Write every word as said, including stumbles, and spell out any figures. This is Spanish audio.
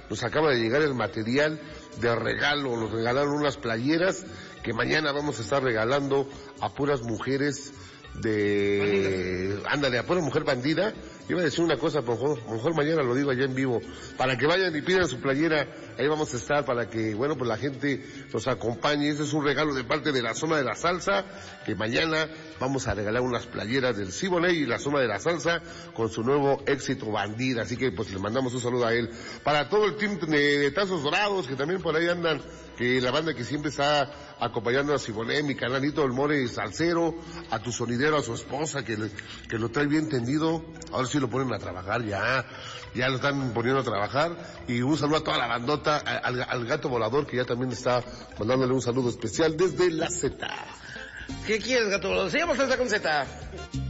nos acaba de llegar el material de regalo, nos regalaron unas playeras que mañana vamos a estar regalando a puras mujeres de... ándale, a pura mujer bandida. Iba a decir una cosa, pero mejor, mejor mañana lo digo allá en vivo, para que vayan y pidan su playera, ahí vamos a estar para que, bueno, pues la gente nos acompañe. Ese es un regalo de parte de la Zona de la Salsa, que mañana vamos a regalar unas playeras del Siboney y la Zona de la Salsa con su nuevo éxito Bandida, así que pues le mandamos un saludo a él. Para todo el team de, de Tazos Dorados, que también por ahí andan, que la banda que siempre está acompañando a Siboney, mi canalito el More Salcero, a tu sonidero, a su esposa, que, le, que lo trae bien tendido, ahora sí lo ponen a trabajar ya, ya lo están poniendo a trabajar, y un saludo a toda la bandota, al, al Gato Volador, que ya también está mandándole un saludo especial desde la Z. ¿Qué quieres, Gato Volador? Sigamos esta con Z.